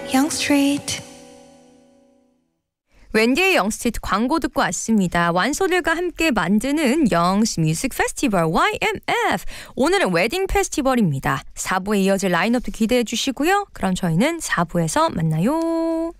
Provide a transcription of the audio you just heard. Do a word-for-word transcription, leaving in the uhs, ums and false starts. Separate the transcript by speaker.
Speaker 1: Young Street.
Speaker 2: 웬디의 영스트리트 광고 듣고 왔습니다. 완소들과 함께 만드는 영스 뮤직 페스티벌 와이엠에프. 오늘은 웨딩 페스티벌입니다. 사 부에 이어질 라인업도 기대해 주시고요. 그럼 저희는 사 부에서 만나요.